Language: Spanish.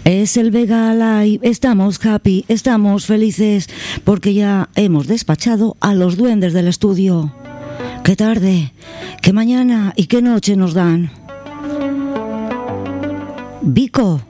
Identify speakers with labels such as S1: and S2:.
S1: Es el Vega Live, estamos happy, estamos felices, porque ya hemos despachado a los duendes del estudio. Qué tarde, qué mañana y qué noche nos dan. Vico,